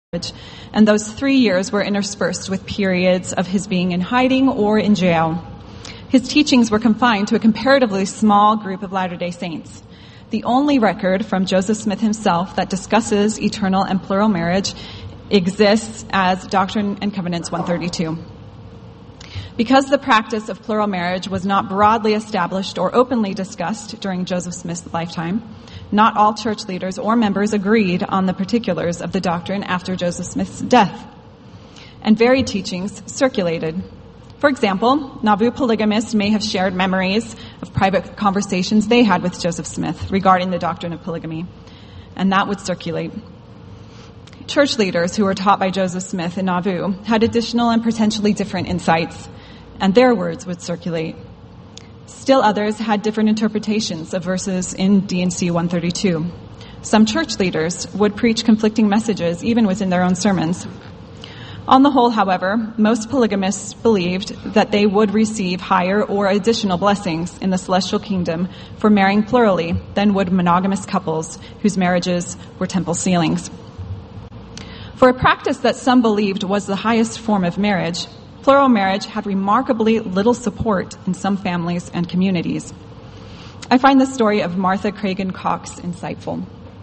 and those 3 years were interspersed with periods of his being in hiding or in jail. His teachings were confined to a comparatively small group of Latter-day Saints. The only record from Joseph Smith himself that discusses eternal and plural marriage exists as Doctrine and Covenants 132. Because the practice of plural marriage was not broadly established or openly discussed during Joseph Smith's lifetime, not all church leaders or members agreed on the particulars of the doctrine after Joseph Smith's death, and varied teachings circulated. For example, Nauvoo polygamists may have shared memories of private conversations they had with Joseph Smith regarding the doctrine of polygamy, and that would circulate. Church leaders who were taught by Joseph Smith in Nauvoo had additional and potentially different insights, and their words would circulate. Still others had different interpretations of verses in D&C 132. Some church leaders would preach conflicting messages even within their own sermons. On the whole, however, most polygamists believed that they would receive higher or additional blessings in the celestial kingdom for marrying plurally than would monogamous couples whose marriages were temple ceilings. For a practice that some believed was the highest form of marriage, plural marriage had remarkably little support in some families and communities. I find the story of Martha Cragen Cox insightful.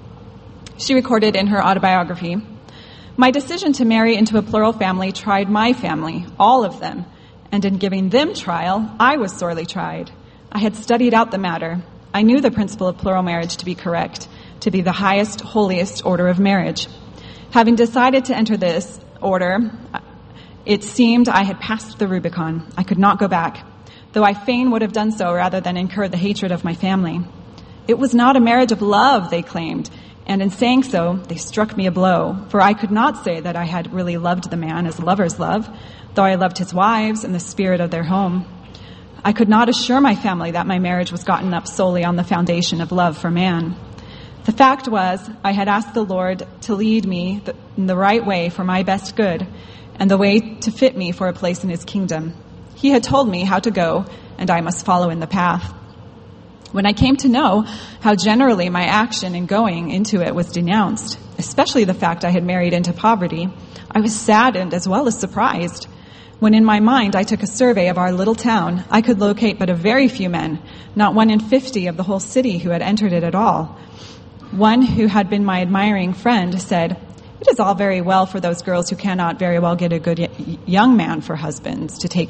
She recorded in her autobiography, "My decision to marry into a plural family tried my family, all of them, and in giving them trial, I was sorely tried. I had studied out the matter. I knew the principle of plural marriage to be correct, to be the highest, holiest order of marriage. Having decided to enter this order, it seemed I had passed the Rubicon. I could not go back, though I fain would have done so rather than incur the hatred of my family. It was not a marriage of love, they claimed, and in saying so, they struck me a blow, for I could not say that I had really loved the man as lovers love, though I loved his wives and the spirit of their home. I could not assure my family that my marriage was gotten up solely on the foundation of love for man. The fact was, I had asked the Lord to lead me in the right way for my best good, and the way to fit me for a place in his kingdom. He had told me how to go, and I must follow in the path. When I came to know how generally my action in going into it was denounced, especially the fact I had married into poverty, I was saddened as well as surprised. When in my mind I took a survey of our little town, I could locate but a very few men, not 1 in 50 of the whole city who had entered it at all. One who had been my admiring friend said, "It is all very well for those girls who cannot very well get a good young man for a husband to take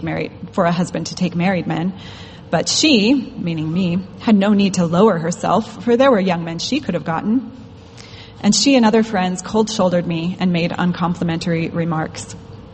married men. But she," meaning me, "had no need to lower herself, for there were young men she could have gotten." And she and other friends cold-shouldered me and made uncomplimentary remarks.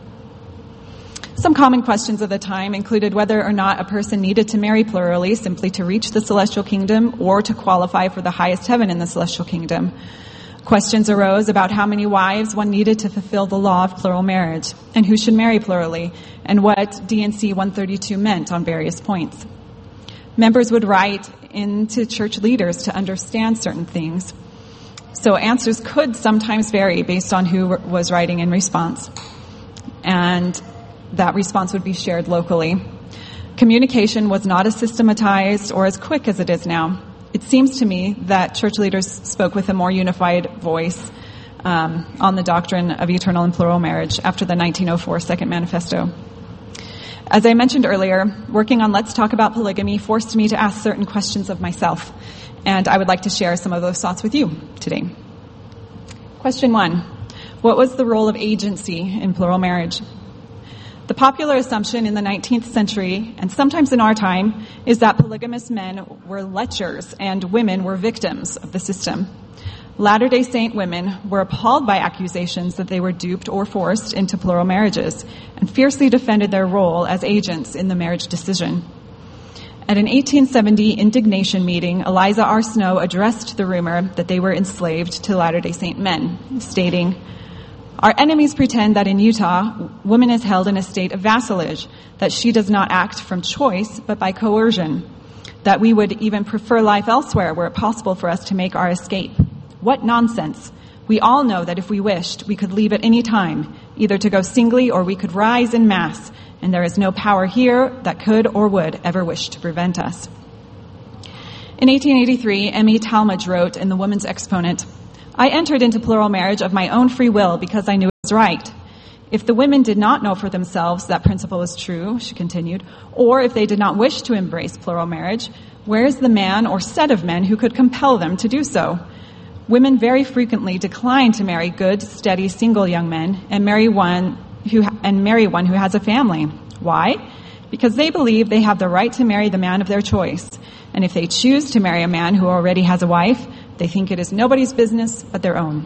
Some common questions of the time included whether or not a person needed to marry plurally simply to reach the celestial kingdom or to qualify for the highest heaven in the celestial kingdom. Questions arose about how many wives one needed to fulfill the law of plural marriage, and who should marry plurally, and what D&C 132 meant on various points. Members would write into church leaders to understand certain things, so answers could sometimes vary based on who was writing in response, and that response would be shared locally. Communication was not as systematized or as quick as it is now. It seems to me that church leaders spoke with a more unified voice on the doctrine of eternal and plural marriage after the 1904 Second Manifesto. As I mentioned earlier, working on Let's Talk About Polygamy forced me to ask certain questions of myself, and I would like to share some of those thoughts with you today. Question 1. What was the role of agency in plural marriage? The popular assumption in the 19th century, and sometimes in our time, is that polygamous men were lechers and women were victims of the system. Latter-day Saint women were appalled by accusations that they were duped or forced into plural marriages and fiercely defended their role as agents in the marriage decision. At an 1870 indignation meeting, Eliza R. Snow addressed the rumor that they were enslaved to Latter-day Saint men, stating, "Our enemies pretend that in Utah, woman is held in a state of vassalage, that she does not act from choice, but by coercion, that we would even prefer life elsewhere were it possible for us to make our escape. What nonsense! We all know that if we wished, we could leave at any time, either to go singly or we could rise in mass, and there is no power here that could or would ever wish to prevent us." In 1883, M.E. Talmage wrote in The Woman's Exponent, I entered into plural marriage of my own free will because I knew it was right. If the women did not know for themselves that principle was true," she continued, "or if they did not wish to embrace plural marriage, where is the man or set of men who could compel them to do so? Women very frequently decline to marry good, steady, single young men and marry one who has a family. Why? Because they believe they have the right to marry the man of their choice. And if they choose to marry a man who already has a wife, they think it is nobody's business but their own."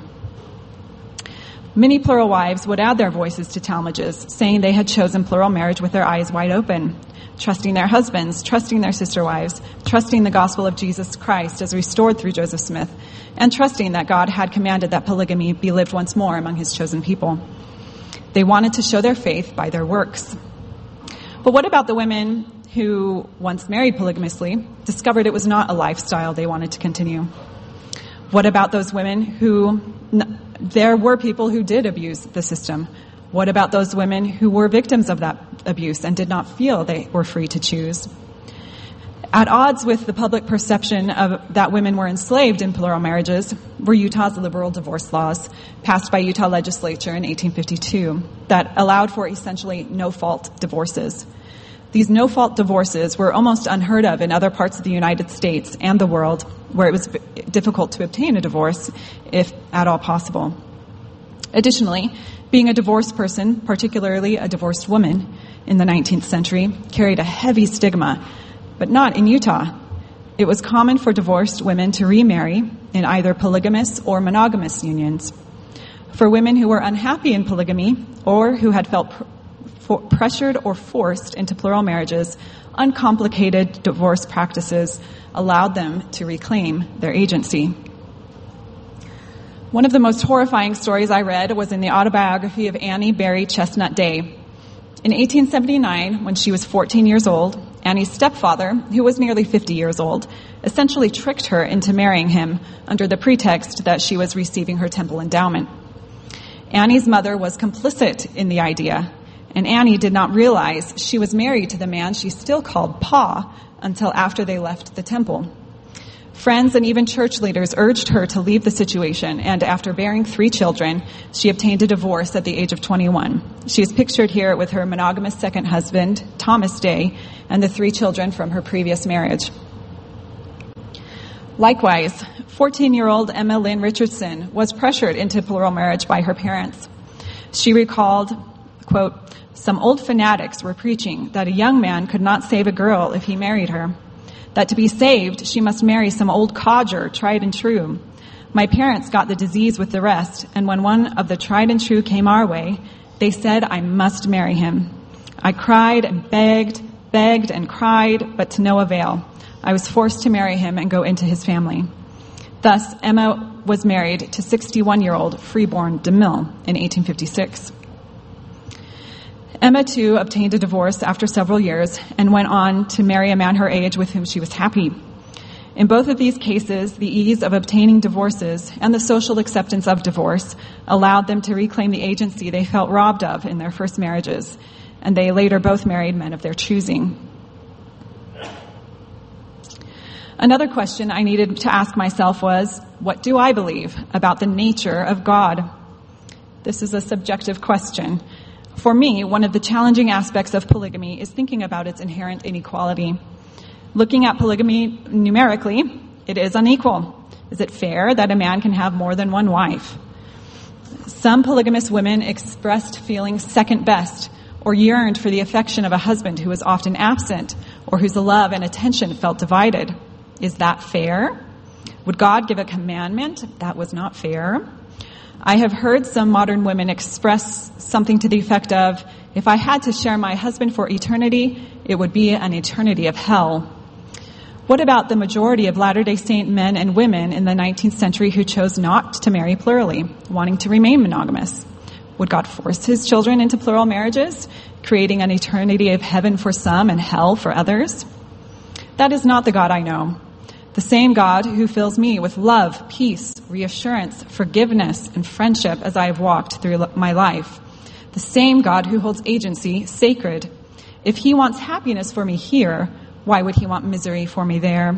Many plural wives would add their voices to Talmage's, saying they had chosen plural marriage with their eyes wide open, trusting their husbands, trusting their sister wives, trusting the gospel of Jesus Christ as restored through Joseph Smith, and trusting that God had commanded that polygamy be lived once more among his chosen people. They wanted to show their faith by their works. But what about the women who, once married polygamously, discovered it was not a lifestyle they wanted to continue? What about those women who... There were people who did abuse the system. What about those women who were victims of that abuse and did not feel they were free to choose? At odds with the public perception of that women were enslaved in plural marriages were Utah's liberal divorce laws, passed by Utah legislature in 1852, that allowed for essentially no-fault divorces. These no-fault divorces were almost unheard of in other parts of the United States and the world, where it was difficult to obtain a divorce, if at all possible. Additionally, being a divorced person, particularly a divorced woman in the 19th century, carried a heavy stigma, but not in Utah. It was common for divorced women to remarry in either polygamous or monogamous unions. For women who were unhappy in polygamy or who had felt pressured or forced into plural marriages, uncomplicated divorce practices allowed them to reclaim their agency. One of the most horrifying stories I read was in the autobiography of Annie Berry Chestnut Day. In 1879, when she was 14 years old, Annie's stepfather, who was nearly 50 years old, essentially tricked her into marrying him under the pretext that she was receiving her temple endowment. Annie's mother was complicit in the idea, and Annie did not realize she was married to the man she still called Pa until after they left the temple. Friends and even church leaders urged her to leave the situation, and after bearing 3 children, she obtained a divorce at the age of 21. She is pictured here with her monogamous second husband, Thomas Day, and the 3 children from her previous marriage. Likewise, 14-year-old Emma Lynn Richardson was pressured into plural marriage by her parents. She recalled, quote, "Some old fanatics were preaching that a young man could not save a girl if he married her. That to be saved, she must marry some old codger, tried and true. My parents got the disease with the rest, and when one of the tried and true came our way, they said I must marry him. I cried and begged and cried, but to no avail. I was forced to marry him and go into his family." Thus, Emma was married to 61-year-old Freeborn DeMille in 1856. Emma, too, obtained a divorce after several years and went on to marry a man her age with whom she was happy. In both of these cases, the ease of obtaining divorces and the social acceptance of divorce allowed them to reclaim the agency they felt robbed of in their first marriages, and they later both married men of their choosing. Another question I needed to ask myself was, what do I believe about the nature of God? This is a subjective question. For me, one of the challenging aspects of polygamy is thinking about its inherent inequality. Looking at polygamy numerically, it is unequal. Is it fair that a man can have more than one wife? Some polygamous women expressed feeling second best or yearned for the affection of a husband who was often absent or whose love and attention felt divided. Is that fair? Would God give a commandment that was not fair? I have heard some modern women express something to the effect of, if I had to share my husband for eternity, it would be an eternity of hell. What about the majority of Latter-day Saint men and women in the 19th century who chose not to marry plurally, wanting to remain monogamous? Would God force his children into plural marriages, creating an eternity of heaven for some and hell for others? That is not the God I know. The same God who fills me with love, peace, reassurance, forgiveness, and friendship as I have walked through my life. The same God who holds agency sacred. If he wants happiness for me here, why would he want misery for me there?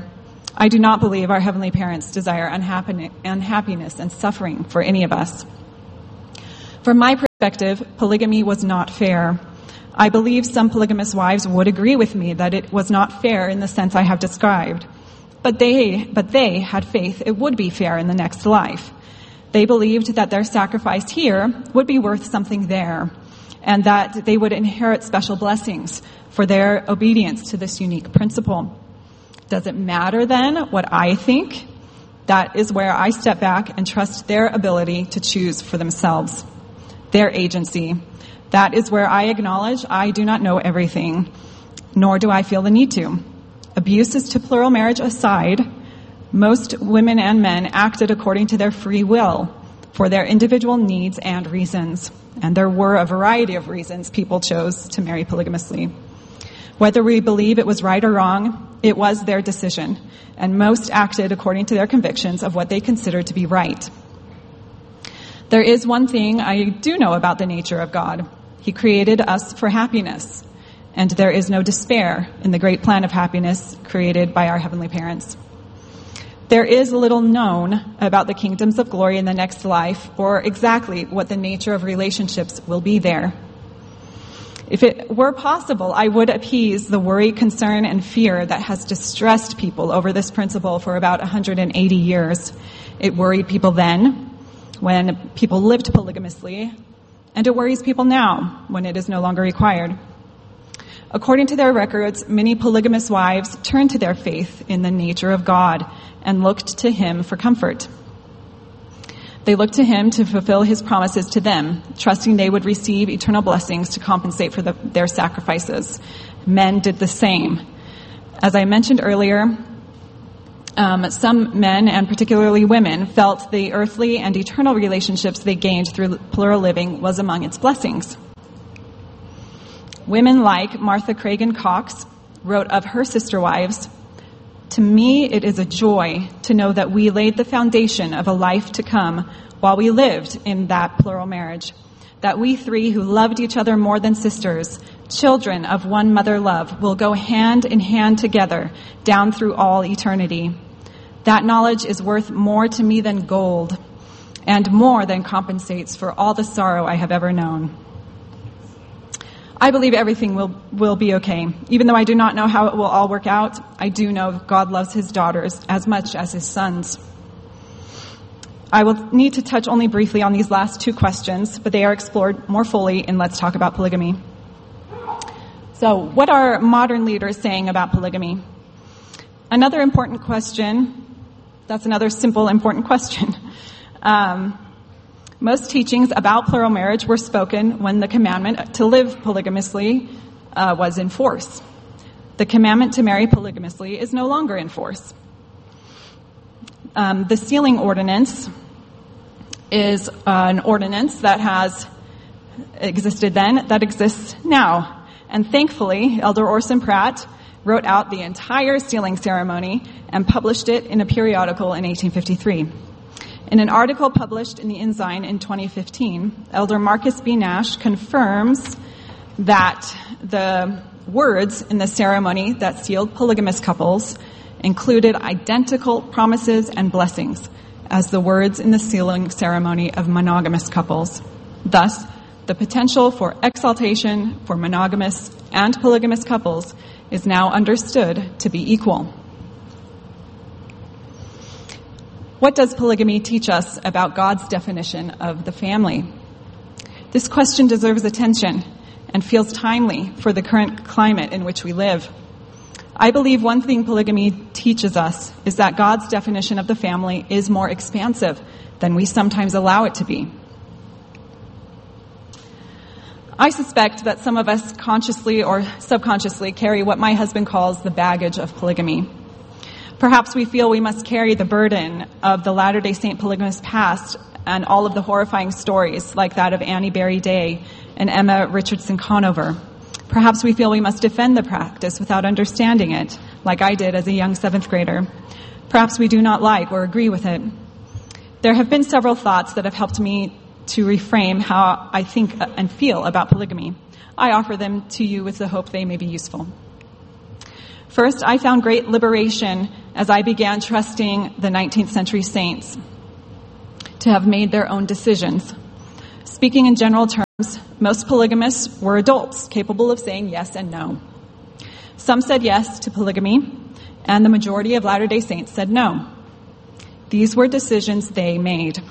I do not believe our heavenly parents desire unhappiness and suffering for any of us. From my perspective, polygamy was not fair. I believe some polygamous wives would agree with me that it was not fair in the sense I have described. But they had faith it would be fair in the next life. They believed that their sacrifice here would be worth something there, and that they would inherit special blessings for their obedience to this unique principle. Does it matter then what I think? That is where I step back and trust their ability to choose for themselves, their agency. That is where I acknowledge I do not know everything, nor do I feel the need to. Abuses to plural marriage aside, most women and men acted according to their free will for their individual needs and reasons. And there were a variety of reasons people chose to marry polygamously. Whether we believe it was right or wrong, it was their decision, and most acted according to their convictions of what they considered to be right. There is one thing I do know about the nature of God. He created us for happiness, and there is no despair in the great plan of happiness created by our heavenly parents. There is little known about the kingdoms of glory in the next life, or exactly what the nature of relationships will be there. If it were possible, I would appease the worry, concern, and fear that has distressed people over this principle for about 180 years. It worried people then, when people lived polygamously, and it worries people now, when it is no longer required. According to their records, many polygamous wives turned to their faith in the nature of God and looked to Him for comfort. They looked to Him to fulfill His promises to them, trusting they would receive eternal blessings to compensate for their sacrifices. Men did the same. As I mentioned earlier, some men, and particularly women, felt the earthly and eternal relationships they gained through plural living was among its blessings. Women like Martha Cragen Cox wrote of her sister wives, "To me, it is a joy to know that we laid the foundation of a life to come while we lived in that plural marriage, that we three who loved each other more than sisters, children of one mother love, will go hand in hand together down through all eternity. That knowledge is worth more to me than gold, and more than compensates for all the sorrow I have ever known." I believe everything will be okay. Even though I do not know how it will all work out, I do know God loves His daughters as much as His sons. I will need to touch only briefly on these last two questions, but they are explored more fully in Let's Talk About Polygamy. So, what are modern leaders saying about polygamy? Another important question, that's another simple, important question. Most teachings about plural marriage were spoken when the commandment to live polygamously was in force. The commandment to marry polygamously is no longer in force. The sealing ordinance is an ordinance that has existed then, that exists now. And thankfully, Elder Orson Pratt wrote out the entire sealing ceremony and published it in a periodical in 1853. In an article published in the Ensign in 2015, Elder Marcus B. Nash confirms that the words in the ceremony that sealed polygamous couples included identical promises and blessings as the words in the sealing ceremony of monogamous couples. Thus, the potential for exaltation for monogamous and polygamous couples is now understood to be equal. What does polygamy teach us about God's definition of the family? This question deserves attention and feels timely for the current climate in which we live. I believe one thing polygamy teaches us is that God's definition of the family is more expansive than we sometimes allow it to be. I suspect that some of us consciously or subconsciously carry what my husband calls the baggage of polygamy. Perhaps we feel we must carry the burden of the Latter-day Saint polygamous past and all of the horrifying stories like that of Annie Berry Day and Emma Richardson Conover. Perhaps we feel we must defend the practice without understanding it, like I did as a young 7th grader. Perhaps we do not like or agree with it. There have been several thoughts that have helped me to reframe how I think and feel about polygamy. I offer them to you with the hope they may be useful. First, I found great liberation as I began trusting the 19th century saints to have made their own decisions. Speaking in general terms, most polygamists were adults capable of saying yes and no. Some said yes to polygamy, and the majority of Latter-day Saints said no. These were decisions they made.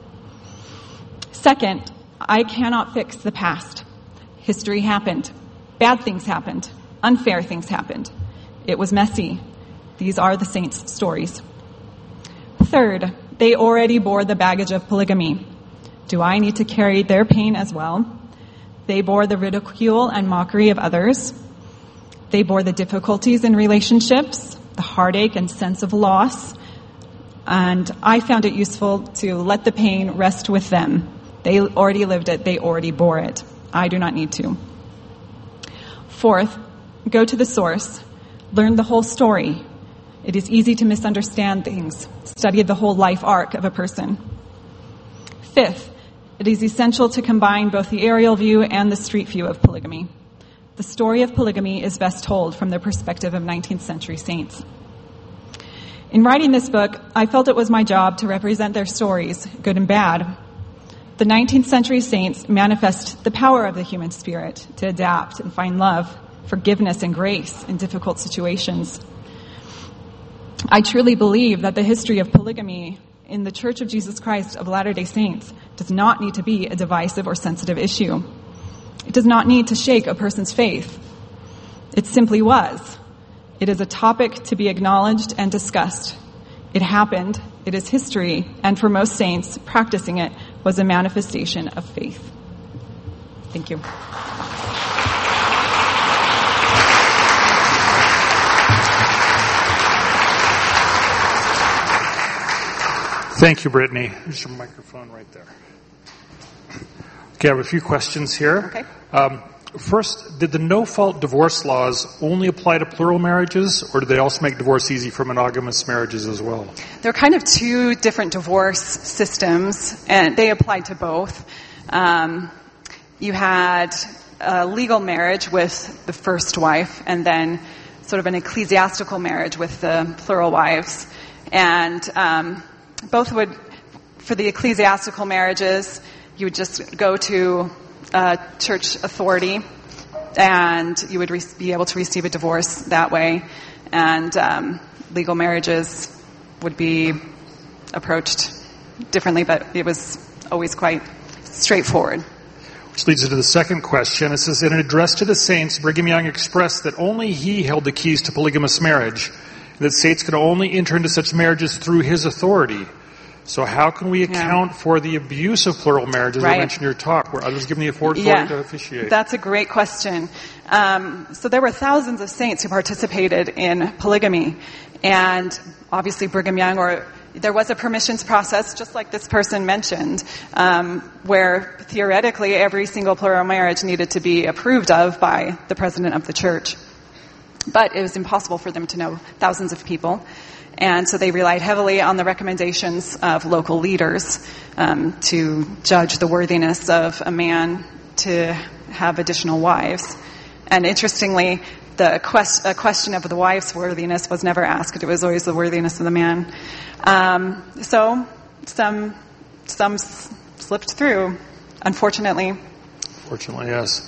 Second, I cannot fix the past. History happened. Bad things happened. Unfair things happened. It was messy. These are the saints' stories. Third, they already bore the baggage of polygamy. Do I need to carry their pain as well? They bore the ridicule and mockery of others. They bore the difficulties in relationships, the heartache and sense of loss. And I found it useful to let the pain rest with them. They already lived it. They already bore it. I do not need to. Fourth, go to the source. Learn the whole story. It is easy to misunderstand things. Study the whole life arc of a person. Fifth, it is essential to combine both the aerial view and the street view of polygamy. The story of polygamy is best told from the perspective of 19th century saints. In writing this book, I felt it was my job to represent their stories, good and bad. The 19th century saints manifest the power of the human spirit to adapt and find love, forgiveness, and grace in difficult situations. I truly believe that the history of polygamy in the Church of Jesus Christ of Latter-day Saints does not need to be a divisive or sensitive issue. It does not need to shake a person's faith. It simply was. It is a topic to be acknowledged and discussed. It happened, it is history, and for most saints, practicing it was a manifestation of faith. Thank you. Thank you, Brittany. There's your microphone right there. Okay, I have a few questions here. Okay. First, did the no-fault divorce laws only apply to plural marriages, or did they also make divorce easy for monogamous marriages as well? There are kind of two different divorce systems, and they applied to both. You had a legal marriage with the first wife, and then sort of an ecclesiastical marriage with the plural wives. And both would, for the ecclesiastical marriages, you would just go to church authority, and you would be able to receive a divorce that way. And legal marriages would be approached differently, but it was always quite straightforward. Which leads into the second question. It says, in an address to the saints, Brigham Young expressed that only he held the keys to polygamous marriage, and that saints could only enter into such marriages through his authority. So how can we account for the abuse of plural marriage, as I mentioned in your talk, where others given the authority to officiate? That's a great question. So there were thousands of saints who participated in polygamy. And obviously Brigham Young, there was a permissions process, just like this person mentioned, where theoretically every single plural marriage needed to be approved of by the president of the church. But it was impossible for them to know thousands of people. And so they relied heavily on the recommendations of local leaders to judge the worthiness of a man to have additional wives. And interestingly, a question of the wife's worthiness was never asked. It was always the worthiness of the man. So some slipped through, unfortunately. Fortunately, yes.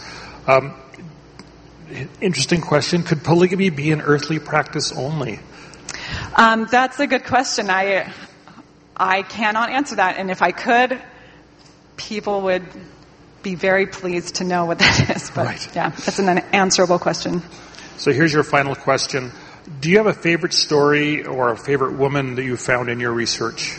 Interesting question. Could polygamy be an earthly practice only? That's a good question. I cannot answer that, and if I could, people would be very pleased to know what that is. But right. Yeah, that's an unanswerable question. So here's your final question. Do you have a favorite story or a favorite woman that you found in your research?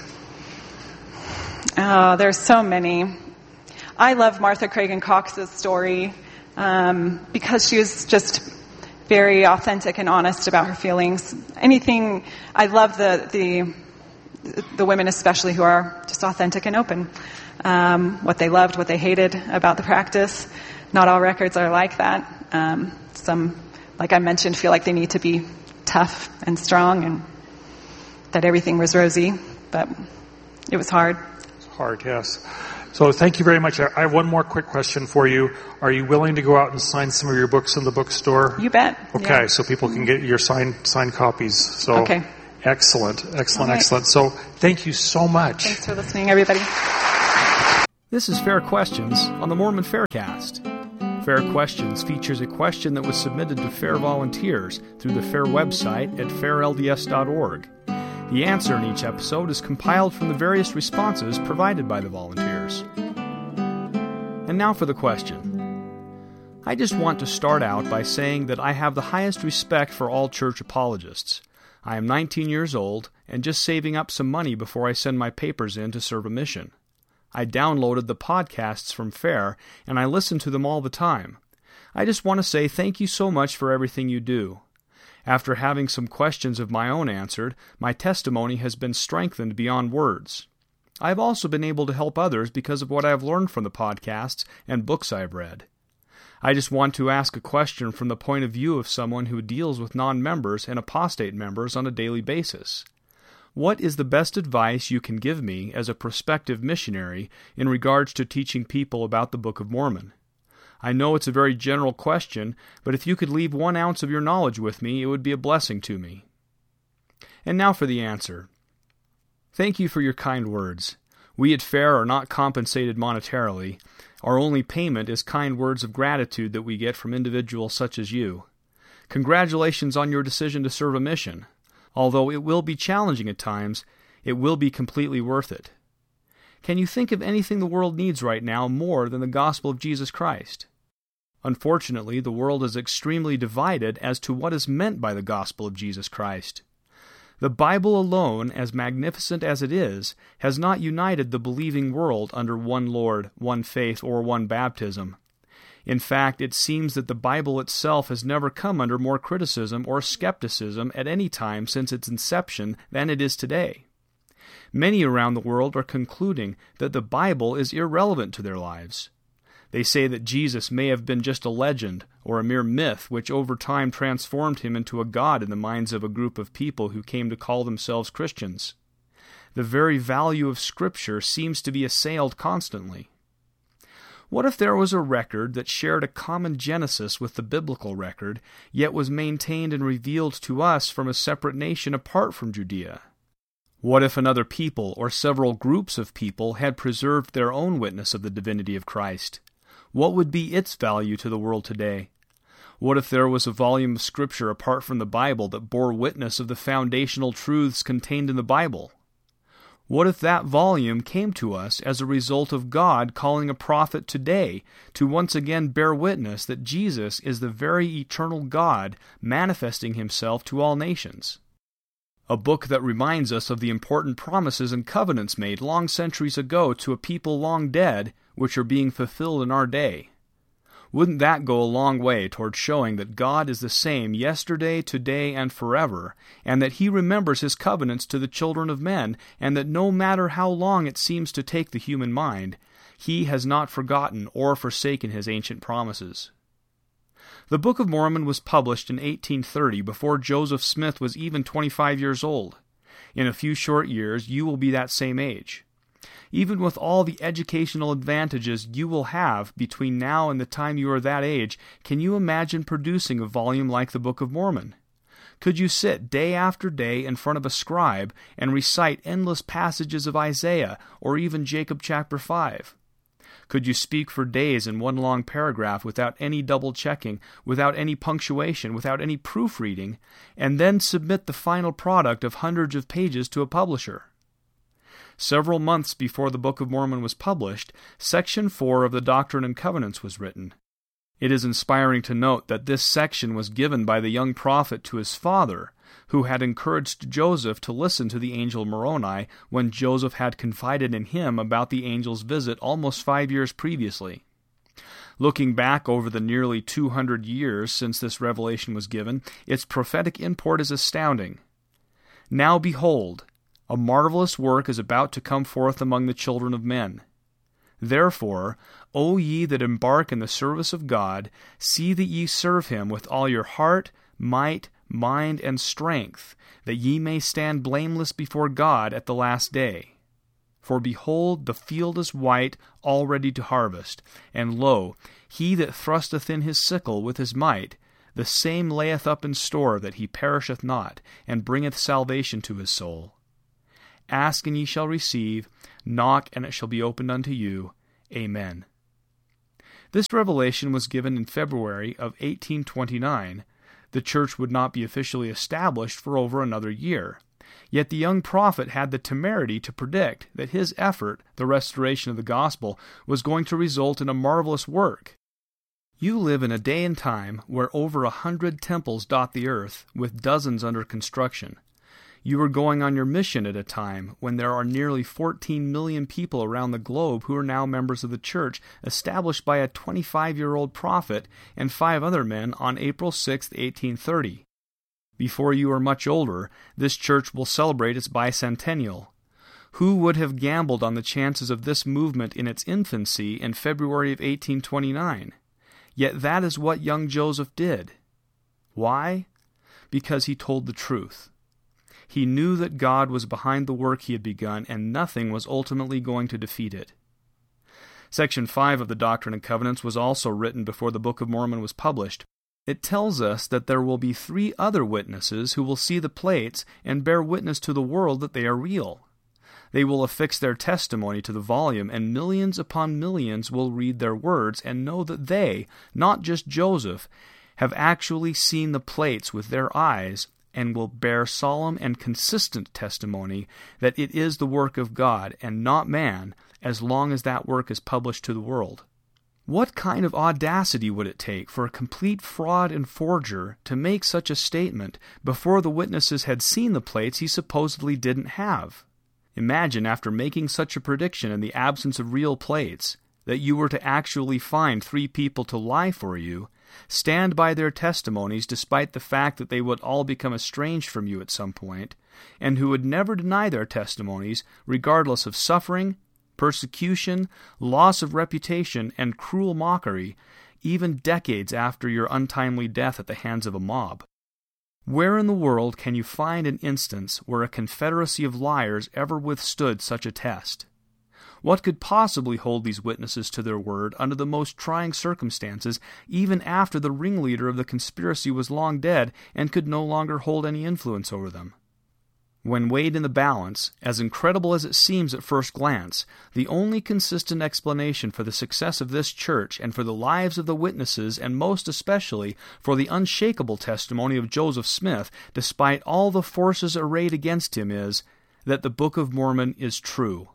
Oh, there's so many. I love Martha Cragen Cox's story because she was just very authentic and honest about her feelings. I love the women especially who are just authentic and open. What they loved, what they hated about the practice. Not all records are like that. Some, like I mentioned, feel like they need to be tough and strong and that everything was rosy, but it was hard. It's hard, yes. So thank you very much. I have one more quick question for you. Are you willing to go out and sign some of your books in the bookstore? You bet. Okay, yeah. So people can get your signed copies. So okay. Excellent. All right. So thank you so much. Thanks for listening, everybody. This is Fair Questions on the Mormon Faircast. Fair Questions features a question that was submitted to FAIR volunteers through the FAIR website at fairlds.org. The answer in each episode is compiled from the various responses provided by the volunteers. And now for the question. I just want to start out by saying that I have the highest respect for all church apologists. I am 19 years old and just saving up some money before I send my papers in to serve a mission. I downloaded the podcasts from FAIR, and I listen to them all the time. I just want to say thank you so much for everything you do. After having some questions of my own answered, my testimony has been strengthened beyond words. I have also been able to help others because of what I have learned from the podcasts and books I have read. I just want to ask a question from the point of view of someone who deals with non-members and apostate members on a daily basis. What is the best advice you can give me as a prospective missionary in regards to teaching people about the Book of Mormon? I know it's a very general question, but if you could leave 1 ounce of your knowledge with me, it would be a blessing to me. And now for the answer. Thank you for your kind words. We at FAIR are not compensated monetarily. Our only payment is kind words of gratitude that we get from individuals such as you. Congratulations on your decision to serve a mission. Although it will be challenging at times, it will be completely worth it. Can you think of anything the world needs right now more than the gospel of Jesus Christ? Unfortunately, the world is extremely divided as to what is meant by the gospel of Jesus Christ. The Bible alone, as magnificent as it is, has not united the believing world under one Lord, one faith, or one baptism. In fact, it seems that the Bible itself has never come under more criticism or skepticism at any time since its inception than it is today. Many around the world are concluding that the Bible is irrelevant to their lives. They say that Jesus may have been just a legend or a mere myth which over time transformed him into a god in the minds of a group of people who came to call themselves Christians. The very value of Scripture seems to be assailed constantly. What if there was a record that shared a common genesis with the biblical record, yet was maintained and revealed to us from a separate nation apart from Judea? What if another people or several groups of people had preserved their own witness of the divinity of Christ? What would be its value to the world today? What if there was a volume of Scripture apart from the Bible that bore witness of the foundational truths contained in the Bible? What if that volume came to us as a result of God calling a prophet today to once again bear witness that Jesus is the very eternal God manifesting himself to all nations? A book that reminds us of the important promises and covenants made long centuries ago to a people long dead, which are being fulfilled in our day. Wouldn't that go a long way toward showing that God is the same yesterday, today, and forever, and that he remembers his covenants to the children of men, and that no matter how long it seems to take the human mind, he has not forgotten or forsaken his ancient promises? The Book of Mormon was published in 1830, before Joseph Smith was even 25 years old. In a few short years, you will be that same age. Even with all the educational advantages you will have between now and the time you are that age, can you imagine producing a volume like the Book of Mormon? Could you sit day after day in front of a scribe and recite endless passages of Isaiah or even Jacob chapter 5? Could you speak for days in one long paragraph without any double-checking, without any punctuation, without any proofreading, and then submit the final product of hundreds of pages to a publisher? Several months before the Book of Mormon was published, Section 4 of the Doctrine and Covenants was written. It is inspiring to note that this section was given by the young prophet to his father, who had encouraged Joseph to listen to the angel Moroni when Joseph had confided in him about the angel's visit almost 5 years previously. Looking back over the nearly 200 years since this revelation was given, its prophetic import is astounding. Now behold, a marvelous work is about to come forth among the children of men. Therefore, O ye that embark in the service of God, see that ye serve him with all your heart, might, mind, and strength, that ye may stand blameless before God at the last day. For behold, the field is white, all ready to harvest, and lo, he that thrusteth in his sickle with his might, the same layeth up in store that he perisheth not, and bringeth salvation to his soul. Ask, and ye shall receive. Knock, and it shall be opened unto you. Amen. This revelation was given in February of 1829. The church would not be officially established for over another year. Yet the young prophet had the temerity to predict that his effort, the restoration of the gospel, was going to result in a marvelous work. You live in a day and time where over 100 temples dot the earth, with dozens under construction. You are going on your mission at a time when there are nearly 14 million people around the globe who are now members of the church, established by a 25-year-old prophet and 5 other men on April 6, 1830. Before you are much older, this church will celebrate its bicentennial. Who would have gambled on the chances of this movement in its infancy in February of 1829? Yet that is what young Joseph did. Why? Because he told the truth. He knew that God was behind the work he had begun, and nothing was ultimately going to defeat it. Section 5 of the Doctrine and Covenants was also written before the Book of Mormon was published. It tells us that there will be 3 other witnesses who will see the plates and bear witness to the world that they are real. They will affix their testimony to the volume, and millions upon millions will read their words and know that they, not just Joseph, have actually seen the plates with their eyes, and will bear solemn and consistent testimony that it is the work of God and not man, as long as that work is published to the world. What kind of audacity would it take for a complete fraud and forger to make such a statement before the witnesses had seen the plates he supposedly didn't have? Imagine, after making such a prediction in the absence of real plates, that you were to actually find 3 people to lie for you, stand by their testimonies despite the fact that they would all become estranged from you at some point, and who would never deny their testimonies regardless of suffering, persecution, loss of reputation, and cruel mockery, even decades after your untimely death at the hands of a mob. Where in the world can you find an instance where a confederacy of liars ever withstood such a test? What could possibly hold these witnesses to their word under the most trying circumstances, even after the ringleader of the conspiracy was long dead and could no longer hold any influence over them? When weighed in the balance, as incredible as it seems at first glance, the only consistent explanation for the success of this church and for the lives of the witnesses, and most especially for the unshakable testimony of Joseph Smith, despite all the forces arrayed against him, is that the Book of Mormon is true.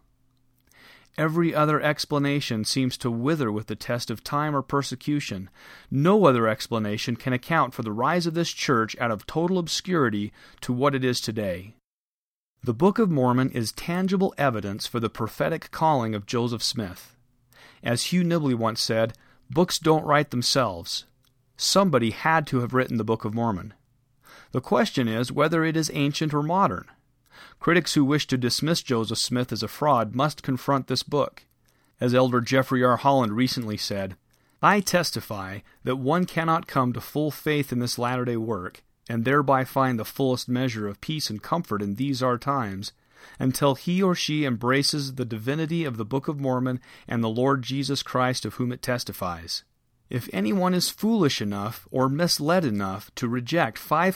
Every other explanation seems to wither with the test of time or persecution. No other explanation can account for the rise of this church out of total obscurity to what it is today. The Book of Mormon is tangible evidence for the prophetic calling of Joseph Smith. As Hugh Nibley once said, books don't write themselves. Somebody had to have written the Book of Mormon. The question is whether it is ancient or modern. Critics who wish to dismiss Joseph Smith as a fraud must confront this book. As Elder Jeffrey R. Holland recently said, "I testify that one cannot come to full faith in this latter-day work, and thereby find the fullest measure of peace and comfort in these our times, until he or she embraces the divinity of the Book of Mormon and the Lord Jesus Christ of whom it testifies. If anyone is foolish enough or misled enough to reject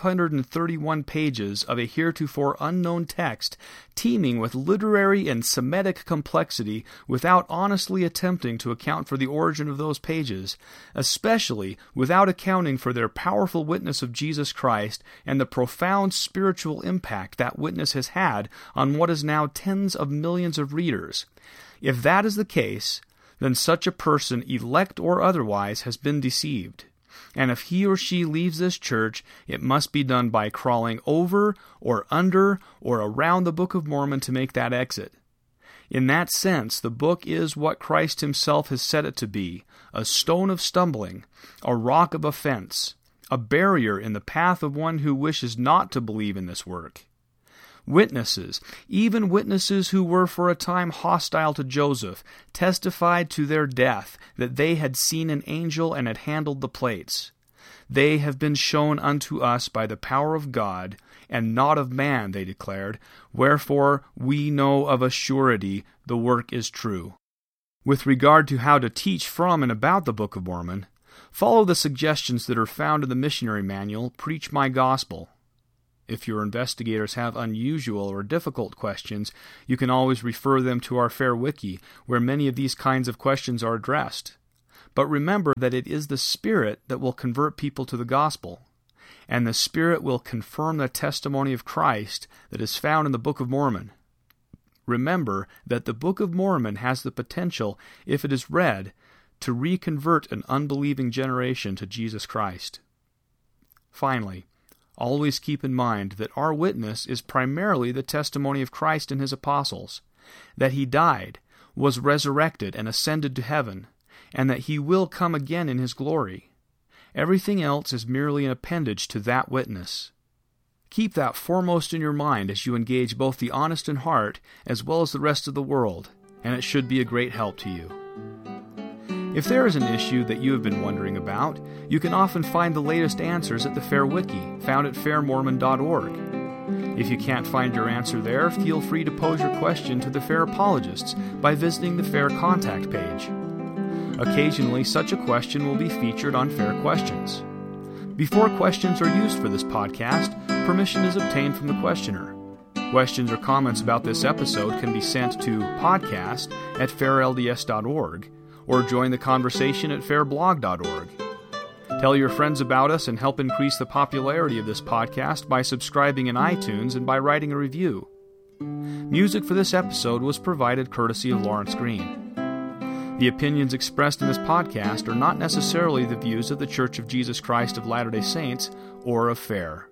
531 pages of a heretofore unknown text teeming with literary and Semitic complexity without honestly attempting to account for the origin of those pages, especially without accounting for their powerful witness of Jesus Christ and the profound spiritual impact that witness has had on what is now tens of millions of readers, if that is the case, then such a person, elect or otherwise, has been deceived. And if he or she leaves this church, it must be done by crawling over or under or around the Book of Mormon to make that exit. In that sense, the book is what Christ himself has said it to be, a stone of stumbling, a rock of offense, a barrier in the path of one who wishes not to believe in this work. Witnesses, even witnesses who were for a time hostile to Joseph, testified to their death that they had seen an angel and had handled the plates. They have been shown unto us by the power of God, and not of man, they declared, wherefore we know of a surety the work is true. With regard to how to teach from and about the Book of Mormon, Follow the suggestions that are found in the missionary manual, Preach My Gospel. If your investigators have unusual or difficult questions, you can always refer them to our FAIR Wiki, where many of these kinds of questions are addressed. But remember that it is the Spirit that will convert people to the gospel, and the Spirit will confirm the testimony of Christ that is found in the Book of Mormon. Remember that the Book of Mormon has the potential, if it is read, to reconvert an unbelieving generation to Jesus Christ. Finally, always keep in mind that our witness is primarily the testimony of Christ and his apostles, that he died, was resurrected, and ascended to heaven, and that he will come again in his glory. Everything else is merely an appendage to that witness. Keep that foremost in your mind as you engage both the honest in heart as well as the rest of the world, and it should be a great help to you. If there is an issue that you have been wondering about, you can often find the latest answers at the FAIR Wiki, found at fairmormon.org. If you can't find your answer there, feel free to pose your question to the FAIR apologists by visiting the FAIR contact page. Occasionally, such a question will be featured on FAIR Questions. Before questions are used for this podcast, permission is obtained from the questioner. Questions or comments about this episode can be sent to podcast@fairlds.org, or join the conversation at fairblog.org. Tell your friends about us and help increase the popularity of this podcast by subscribing in iTunes and by writing a review. Music for this episode was provided courtesy of Lawrence Green. The opinions expressed in this podcast are not necessarily the views of the Church of Jesus Christ of Latter-day Saints or of FAIR.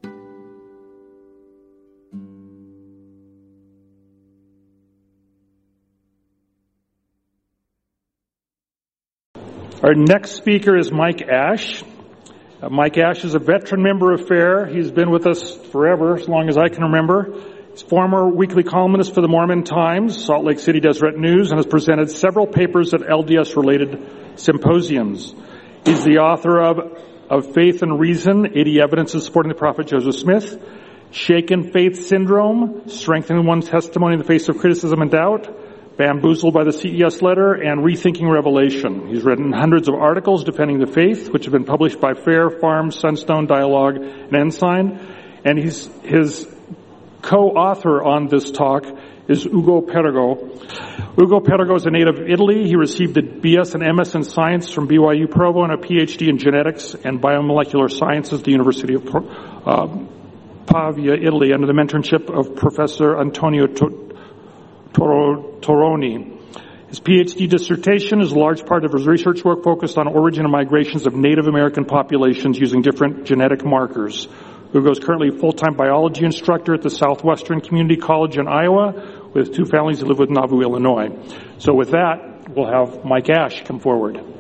Our next speaker is Mike Ash. Mike Ash is a veteran member of FAIR. He's been with us forever, as long as I can remember. He's former weekly columnist for the Mormon Times, Salt Lake City Deseret News, and has presented several papers at LDS-related symposiums. He's the author of Faith and Reason, 80 Evidences Supporting the Prophet Joseph Smith, Shaken Faith Syndrome, Strengthening One's Testimony in the Face of Criticism and Doubt, Bamboozled by the CES Letter, and Rethinking Revelation. He's written hundreds of articles defending the faith, which have been published by FAIR, Farm, Sunstone, Dialogue, and Ensign. And his co-author on this talk is Ugo Perego. Ugo Perego is a native of Italy. He received a BS and MS in Science from BYU Provo and a PhD in Genetics and Biomolecular Sciences at the University of Pavia, Italy, under the mentorship of Professor Antonio Toroni. His PhD dissertation is a large part of his research work focused on origin and migrations of Native American populations using different genetic markers. Ugo is currently a full-time biology instructor at the Southwestern Community College in Iowa with two families who live in Nauvoo, Illinois. So with that, we'll have Mike Ash come forward.